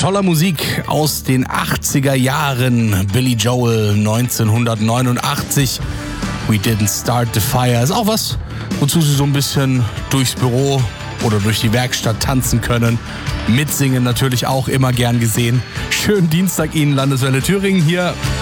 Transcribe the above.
toller Musik aus den 80er Jahren. Billy Joel 1989. We Didn't Start the Fire. Ist auch was, wozu Sie so ein bisschen durchs Büro oder durch die Werkstatt tanzen können. Mitsingen natürlich auch immer gern gesehen. Schönen Dienstag Ihnen, Landeswelle Thüringen hier